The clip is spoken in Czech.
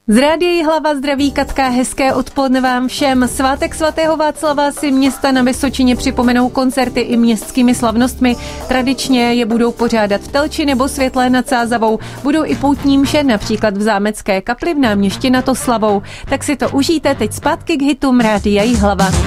Z Rádia Jihlava zdraví Katka, hezké odpoledne vám všem. Svátek svatého Václava si města na Vysočině připomenou koncerty i městskými slavnostmi. Tradičně je budou pořádat v Telči nebo Světlé nad Sázavou. Budou i poutní mše, například v Zámecké kapli v náměstí nad Oslavou. Tak si to užijte teď zpátky k hitům Rádia Jihlava.